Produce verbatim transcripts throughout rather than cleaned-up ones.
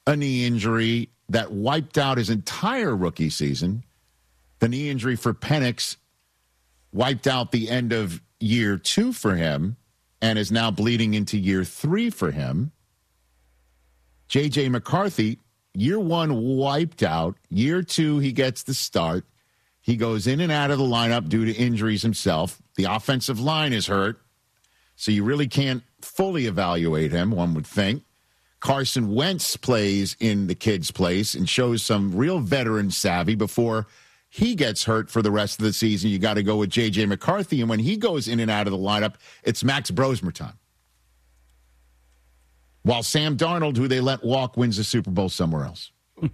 a knee injury that wiped out his entire rookie season. The knee injury for Penix wiped out the end of year two for him and is now bleeding into year three for him. J J. McCarthy, year one wiped out. Year two, he gets the start. He goes in and out of the lineup due to injuries himself. The offensive line is hurt, so you really can't fully evaluate him, one would think. Carson Wentz plays in the kid's place and shows some real veteran savvy before he gets hurt for the rest of the season. You got to go with J J. McCarthy, and when he goes in and out of the lineup, it's Max Brosmer time. While Sam Darnold, who they let walk, wins the Super Bowl somewhere else.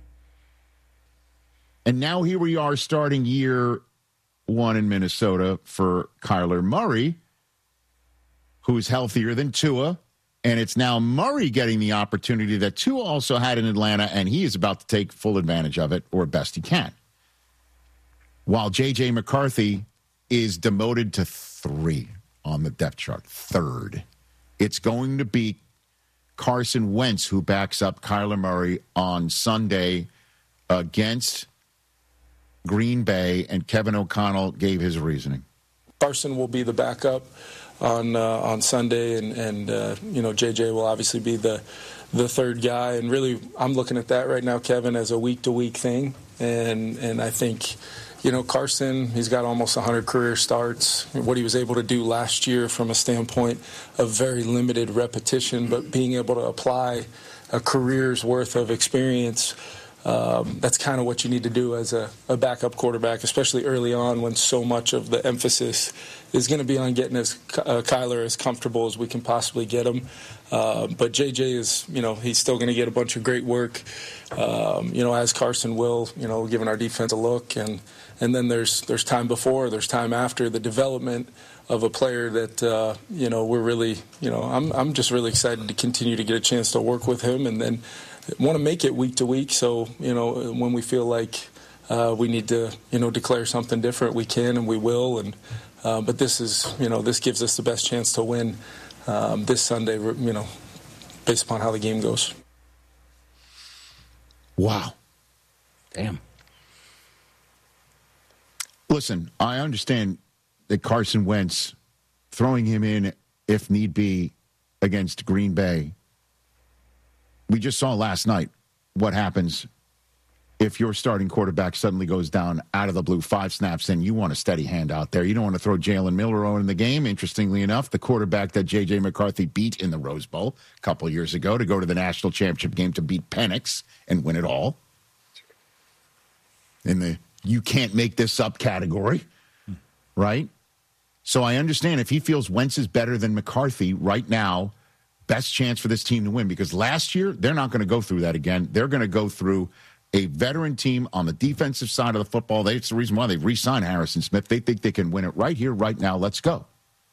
And now here we are starting year one in Minnesota for Kyler Murray, who's healthier than Tua. And it's now Murray getting the opportunity that Tua also had in Atlanta, and he is about to take full advantage of it, or best he can. While J J. McCarthy is demoted to three on the depth chart, third. It's going to be Carson Wentz who backs up Kyler Murray on Sunday against Green Bay, and Kevin O'Connell gave his reasoning. Carson will be the backup on uh, on Sunday, and and uh, you know J J will obviously be the the third guy. And really, I'm looking at that right now, Kevin, as a week to week thing. And and I think, you know, Carson, he's got almost one hundred career starts. What he was able to do last year from a standpoint of very limited repetition, but being able to apply a career's worth of experience. Um, that's kind of what you need to do as a, a backup quarterback, especially early on when so much of the emphasis is going to be on getting as uh, Kyler as comfortable as we can possibly get him. Uh, but J J is, you know, he's still going to get a bunch of great work, um, you know, as Carson will, you know, giving our defense a look. And, and then there's there's time before, there's time after the development of a player that, uh, you know, we're really, you know, I'm I'm just really excited to continue to get a chance to work with him, and then want to make it week to week. So, you know, when we feel like uh, we need to, you know, declare something different, we can and we will. And uh, but this is, you know, this gives us the best chance to win um, this Sunday, you know, based upon how the game goes. Wow. Damn. Listen, I understand that Carson Wentz, throwing him in if need be against Green Bay. We just saw last night what happens if your starting quarterback suddenly goes down out of the blue, five snaps in. You want a steady hand out there. You don't want to throw Jalen Milroe in the game. Interestingly enough, the quarterback that J J. McCarthy beat in the Rose Bowl a couple of years ago to go to the national championship game to beat Penix and win it all. In the you can't make this up category, right? So I understand if he feels Wentz is better than McCarthy right now, best chance for this team to win, because last year they're not going to go through that again. They're going to go through a veteran team on the defensive side of the football. That's the reason why they've re-signed Harrison Smith. They think they can win it right here, right now. Let's go.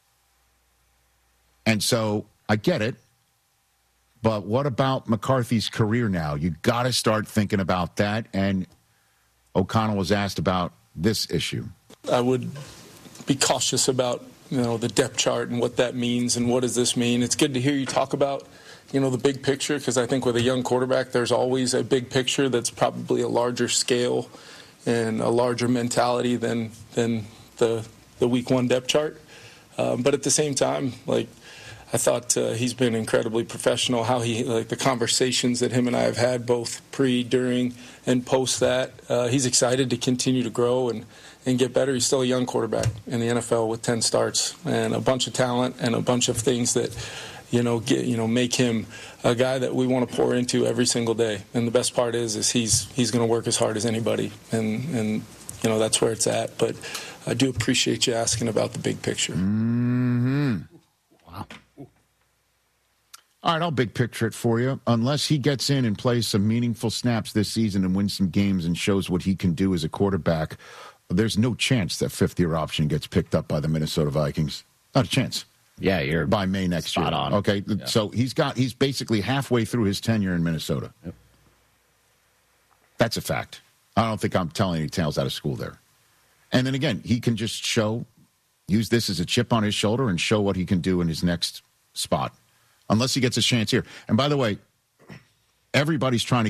And so I get it. But what about McCarthy's career now? You got to start thinking about that. And O'Connell was asked about this issue. I would be cautious about, you know, the depth chart and what that means and what does this mean. It's good to hear you talk about, you know, the big picture, because I think with a young quarterback, there's always a big picture that's probably a larger scale and a larger mentality than than the the week one depth chart. Um, but at the same time, like, I thought uh, he's been incredibly professional. How he, like, the conversations that him and I have had both pre, during, and post that. Uh, he's excited to continue to grow and, and get better. He's still a young quarterback in the N F L with ten starts and a bunch of talent and a bunch of things that, you know, get, you know, make him a guy that we want to pour into every single day. And the best part is, is he's he's going to work as hard as anybody, and and you know that's where it's at. But I do appreciate you asking about the big picture. Mm-hmm. Wow. All right, I'll big picture it for you. Unless he gets in and plays some meaningful snaps this season and wins some games and shows what he can do as a quarterback, there's no chance that fifth-year option gets picked up by the Minnesota Vikings. Not a chance. Yeah, you're by May next spot year. on. Okay, yeah. So he's got he's basically halfway through his tenure in Minnesota. Yep. That's a fact. I don't think I'm telling any tales out of school there. And then again, he can just show, use this as a chip on his shoulder and show what he can do in his next spot. Unless he gets a chance here. And by the way, everybody's trying to